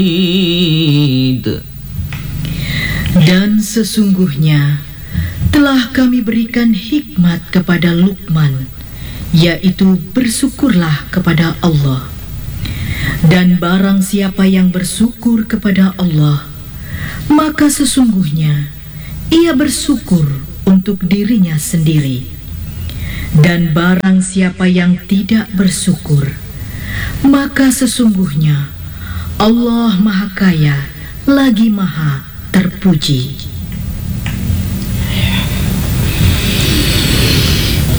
Dan sesungguhnya telah kami berikan hikmat kepada Luqman, yaitu bersyukurlah kepada Allah. Dan barang siapa yang bersyukur kepada Allah, maka sesungguhnya ia bersyukur untuk dirinya sendiri. Dan barang siapa yang tidak bersyukur, maka sesungguhnya Allah Maha Kaya lagi Maha terpuji.